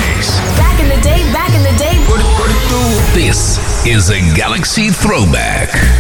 days. Back in the day, back in the day. What it do? This is a Galaxy Throwback.